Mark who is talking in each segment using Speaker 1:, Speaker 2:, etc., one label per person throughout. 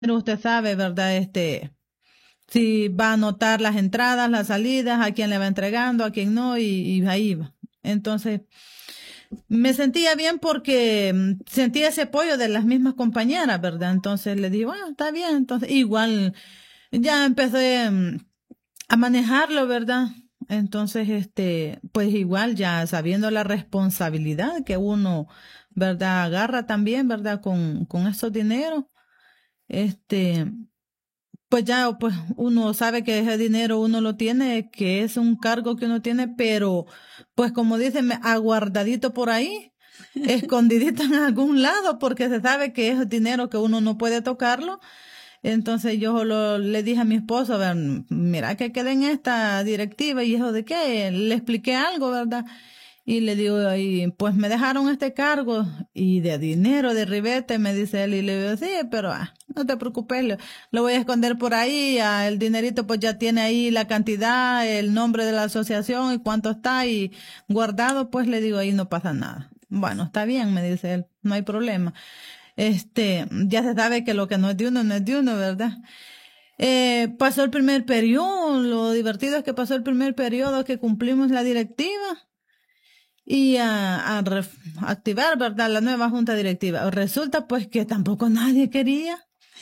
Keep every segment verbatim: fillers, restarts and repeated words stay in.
Speaker 1: Pero usted sabe, ¿verdad? Este, si va a anotar las entradas, las salidas, a quién le va entregando, a quién no, y, y ahí va. Entonces, me sentía bien porque mm, sentía ese apoyo de las mismas compañeras, ¿verdad? Entonces le digo, ah, está bien. Entonces, igual, ya empecé mm, a manejarlo, ¿verdad? Entonces, este, pues igual ya sabiendo la responsabilidad que uno, ¿verdad? Agarra también, ¿verdad? Con, con esos dineros, este, pues ya, pues uno sabe que ese dinero uno lo tiene, que es un cargo que uno tiene, pero pues como dicen, aguardadito por ahí, escondidito en algún lado, porque se sabe que es dinero que uno no puede tocarlo. Entonces yo solo le dije a mi esposo, a ver, mira que quede en esta directiva y eso de qué, le expliqué algo, ¿verdad? Y le digo, y pues me dejaron este cargo y de dinero, de ribete, me dice él, y le digo, sí, pero ah, no te preocupes, lo, lo voy a esconder por ahí, ah, el dinerito pues ya tiene ahí la cantidad, el nombre de la asociación y cuánto está y guardado, pues le digo, ahí no pasa nada. Bueno, está bien, me dice él, no hay problema. Este, ya se sabe que lo que no es de uno, no es de uno, ¿verdad? Eh, pasó el primer periodo, lo divertido es que pasó el primer periodo que cumplimos la directiva y a, a ref- activar, ¿verdad? La nueva junta directiva. Resulta pues que tampoco nadie quería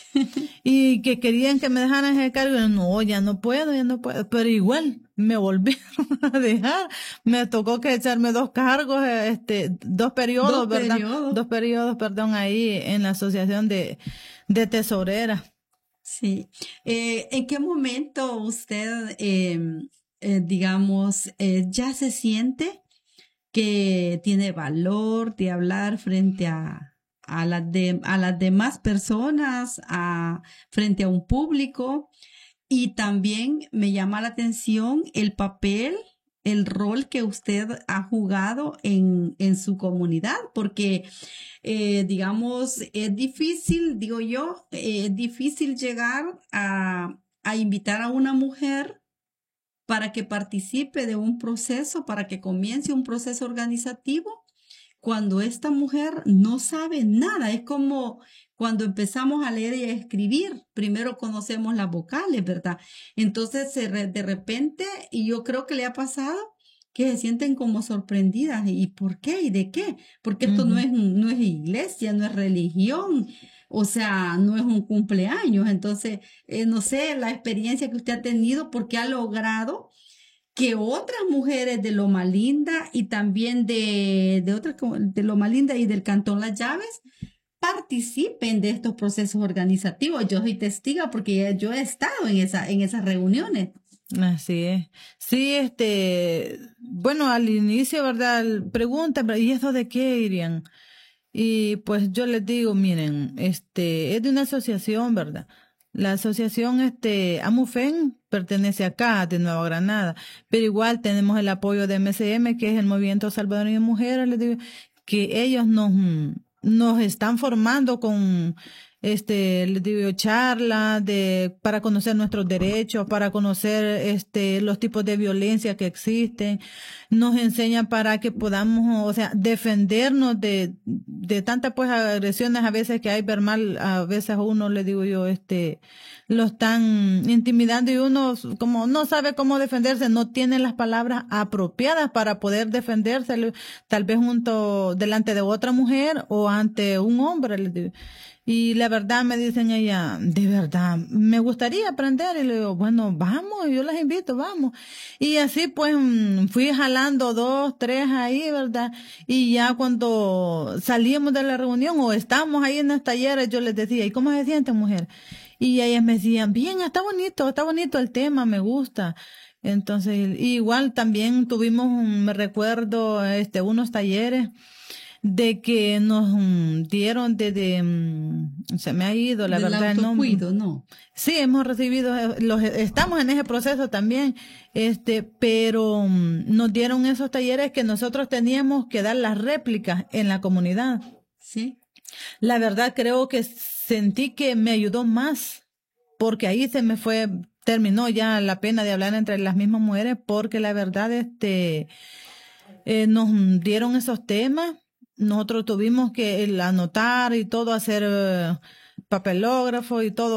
Speaker 1: y que querían que me dejaran ese cargo. Y yo, no, ya no puedo, ya no puedo. Pero igual me volvieron a dejar. Me tocó que echarme dos cargos, eh, este, dos
Speaker 2: Dos
Speaker 1: periodos, ¿verdad?
Speaker 2: periodos.
Speaker 1: Dos periodos, perdón, ahí en la asociación de, de tesorera.
Speaker 2: Sí. Eh, ¿en qué momento usted, em, eh, digamos, eh, ya se siente que tiene valor de hablar frente a, a, las de, a las demás personas, a, frente a un público? Y también me llama la atención el papel, el rol que usted ha jugado en, en su comunidad, porque, eh, digamos, es difícil, digo yo, eh, es difícil llegar a, a invitar a una mujer para que participe de un proceso, para que comience un proceso organizativo cuando esta mujer no sabe nada. Es como cuando empezamos a leer y a escribir, primero conocemos las vocales, ¿verdad? Entonces, se re- de repente, y yo creo que le ha pasado que se sienten como sorprendidas. ¿Y por qué? ¿Y de qué? Porque esto no
Speaker 1: Ujú.
Speaker 2: es, no es iglesia, no es religión, o sea, no es un cumpleaños. Entonces, eh, no sé, la experiencia que usted ha tenido, porque ha logrado que otras mujeres de Loma Linda y también de, de otras co- de Loma Linda y del Cantón Las Llaves participen de estos procesos organizativos. Yo soy testiga porque yo he estado en esa, en esas reuniones.
Speaker 1: Así es. Sí, este, bueno, al inicio, ¿verdad? Pregunta, pero ¿y eso de qué irían? Y pues yo les digo, miren, este, es de una asociación, ¿verdad? La asociación, este, Amufen pertenece acá, de Nueva Granada, pero igual tenemos el apoyo de M C M, que es el Movimiento Salvadoreño de Mujeres, les digo, que ellos nos, mm, nos están formando con, este, les digo, charlas de, para conocer nuestros derechos, para conocer, este, los tipos de violencia que existen, nos enseñan para que podamos, o sea, defendernos de, de tantas pues agresiones a veces que hay, ver mal, a veces a uno le digo yo, este, lo están intimidando y uno como no sabe cómo defenderse, no tiene las palabras apropiadas para poder defenderse, tal vez junto, delante de otra mujer o ante un hombre, le digo. Y la verdad me dicen ella, de verdad, me gustaría aprender. Y le digo, bueno, vamos, yo las invito, vamos. Y así pues mm, fui jalando dos, tres ahí, ¿verdad? Y ya cuando salíamos de la reunión o estábamos ahí en las talleres, yo les decía, ¿y cómo se siente, mujer? Y ellas me decían, bien, está bonito, está bonito el tema, me gusta. Entonces, igual también tuvimos, un- me recuerdo, este, unos talleres de que nos mm, dieron desde, mm, se me ha ido la
Speaker 2: Del
Speaker 1: verdad el nombre.
Speaker 2: autocuido, ¿no?
Speaker 1: Sí, hemos recibido, eh, los, estamos en ese proceso también, este, pero mm, nos dieron esos talleres que nosotros teníamos que dar las réplicas en la comunidad.
Speaker 2: Sí.
Speaker 1: La verdad creo que sentí que me ayudó más, porque ahí se me fue, terminó ya la pena de hablar entre las mismas mujeres, porque la verdad, este, eh, nos dieron esos temas, nosotros tuvimos que el anotar y todo, hacer, eh, papelógrafo y todo